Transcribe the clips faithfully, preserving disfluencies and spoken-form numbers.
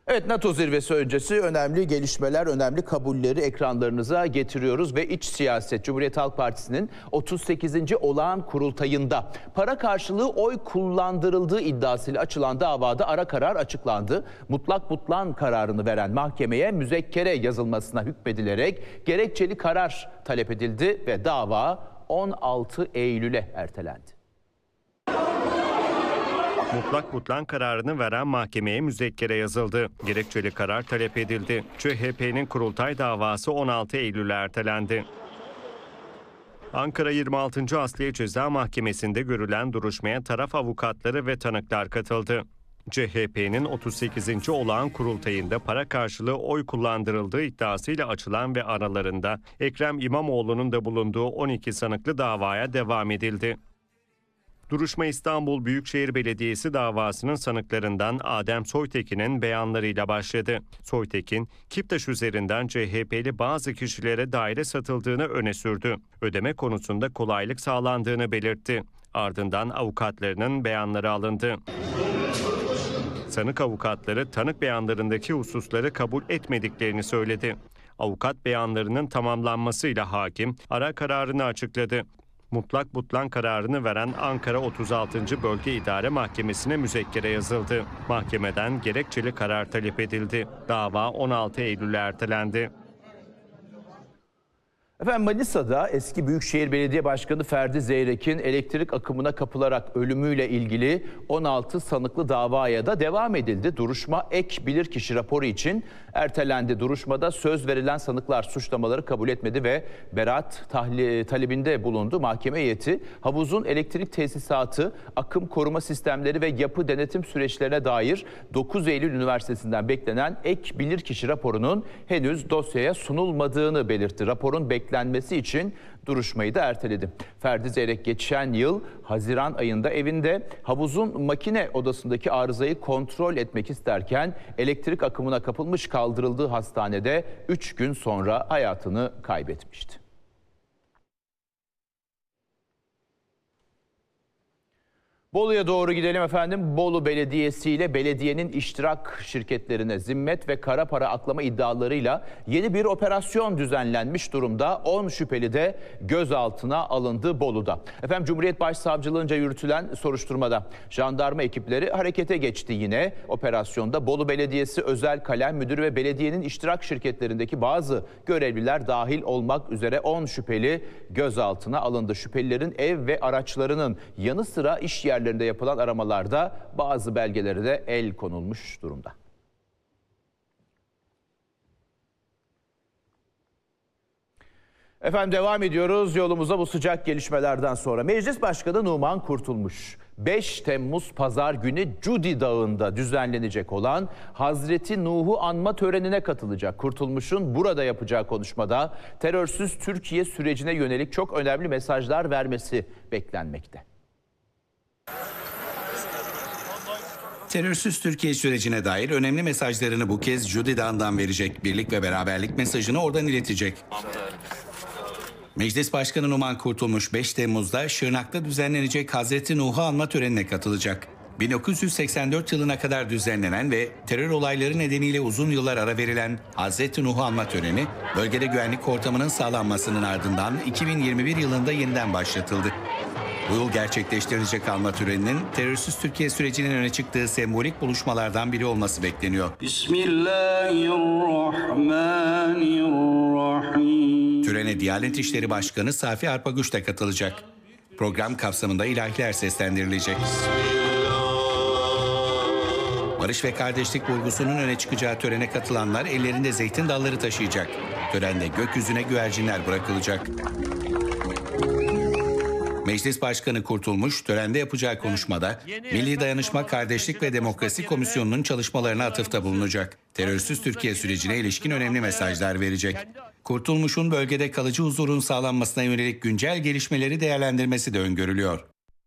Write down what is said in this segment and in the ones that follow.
Evet, NATO zirvesi öncesi önemli gelişmeler, önemli kabulleri ekranlarınıza getiriyoruz ve iç siyaset Cumhuriyet Halk Partisi'nin otuz sekizinci olağan kurultayında para karşılığı oy kullandırıldığı iddiasıyla açılan davada ara karar açıklandı. Mutlak butlan kararını veren mahkemeye müzekkere yazılmasına hükmedilerek gerekçeli karar talep edildi ve dava on altı Eylül'e ertelendi. Mutlak butlan kararını veren mahkemeye müzekkere yazıldı. Gerekçeli karar talep edildi. C H P'nin kurultay davası on altı Eylül'e ertelendi. Ankara yirmi altıncı Asliye Ceza Mahkemesi'nde görülen duruşmaya taraf avukatları ve tanıklar katıldı. C H P'nin otuz sekizinci olağan kurultayında para karşılığı oy kullandırıldığı iddiasıyla açılan ve aralarında Ekrem İmamoğlu'nun da bulunduğu on iki sanıklı davaya devam edildi. Duruşma İstanbul Büyükşehir Belediyesi davasının sanıklarından Adem Soytekin'in beyanlarıyla başladı. Soytekin, Kiptaş üzerinden C H P'li bazı kişilere daire satıldığını öne sürdü. Ödeme konusunda kolaylık sağlandığını belirtti. Ardından avukatlarının beyanları alındı. Sanık avukatları tanık beyanlarındaki hususları kabul etmediklerini söyledi. Avukat beyanlarının tamamlanmasıyla hakim ara kararını açıkladı. Mutlak butlan kararını veren Ankara otuz altıncı Bölge İdare Mahkemesi'ne müzekkere yazıldı. Mahkemeden gerekçeli karar talep edildi. Dava on altı Eylül'e ertelendi. Efendim, Manisa'da eski Büyükşehir Belediye Başkanı Ferdi Zeyrek'in elektrik akımına kapılarak ölümüyle ilgili on altı sanıklı davaya da devam edildi. Duruşma ek bilirkişi raporu için ertelendi. Duruşmada söz verilen sanıklar suçlamaları kabul etmedi ve beraat talebinde bulundu. Mahkeme heyeti havuzun elektrik tesisatı, akım koruma sistemleri ve yapı denetim süreçlerine dair dokuz Eylül Üniversitesi'nden beklenen ek bilirkişi raporunun henüz dosyaya sunulmadığını belirtti. Raporun beklenmesi için duruşmayı da erteledi. Ferdi Zeyrek geçen yıl Haziran ayında evinde havuzun makine odasındaki arızayı kontrol etmek isterken elektrik akımına kapılmış, kaldırıldığı hastanede üç gün sonra hayatını kaybetmişti. Bolu'ya doğru gidelim efendim. Bolu Belediyesi ile belediyenin iştirak şirketlerine zimmet ve kara para aklama iddialarıyla yeni bir operasyon düzenlenmiş durumda. on şüpheli de gözaltına alındı Bolu'da. Efendim, Cumhuriyet Başsavcılığınca yürütülen soruşturmada jandarma ekipleri harekete geçti yine. Operasyonda Bolu Belediyesi Özel Kalem Müdürü ve belediyenin iştirak şirketlerindeki bazı görevliler dahil olmak üzere on şüpheli gözaltına alındı. Şüphelilerin ev ve araçlarının yanı sıra iş yerlerinde yapılan aramalarda bazı belgelere de el konulmuş durumda. Efendim, devam ediyoruz yolumuza bu sıcak gelişmelerden sonra. Meclis Başkanı Numan Kurtulmuş, beş Temmuz Pazar günü Cudi Dağı'nda düzenlenecek olan Hazreti Nuh'u anma törenine katılacak. Kurtulmuş'un burada yapacağı konuşmada terörsüz Türkiye sürecine yönelik çok önemli mesajlar vermesi beklenmekte. Terörsüz Türkiye sürecine dair önemli mesajlarını bu kez Cudi Dağı'ndan verecek. Birlik ve beraberlik mesajını oradan iletecek. Meclis Başkanı Numan Kurtulmuş beş Temmuz'da Şırnak'ta düzenlenecek Hazreti Nuh'u anma törenine katılacak. bin dokuz yüz seksen dört yılına kadar düzenlenen ve terör olayları nedeniyle uzun yıllar ara verilen Hazreti Nuh'u anma töreni, bölgede güvenlik ortamının sağlanmasının ardından iki bin yirmi bir yılında yeniden başlatıldı. Bu yıl gerçekleştirilecek anma töreninin terörsüz Türkiye sürecinin öne çıktığı sembolik buluşmalardan biri olması bekleniyor. Bismillahirrahmanirrahim. Törene Diyanet İşleri Başkanı Safi Arpagüç de katılacak. Program kapsamında ilahiler seslendirilecek. Barış ve kardeşlik vurgusunun öne çıkacağı törene katılanlar ellerinde zeytin dalları taşıyacak. Törende gökyüzüne güvercinler bırakılacak. Meclis Başkanı Kurtulmuş, törende yapacağı konuşmada Milli Dayanışma, Kardeşlik ve Demokrasi Komisyonu'nun çalışmalarına atıfta bulunacak. Terörsüz Türkiye sürecine ilişkin önemli mesajlar verecek. Kurtulmuş'un bölgede kalıcı huzurun sağlanmasına yönelik güncel gelişmeleri değerlendirmesi de öngörülüyor.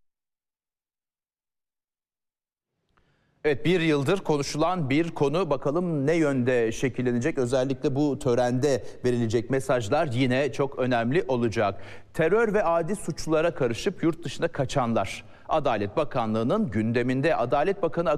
Evet, bir yıldır konuşulan bir konu, bakalım ne yönde şekillenecek. Özellikle bu törende verilecek mesajlar yine çok önemli olacak. Terör ve adi suçlara karışıp yurt dışına kaçanlar. Adalet Bakanlığı'nın gündeminde. Adalet Bakanı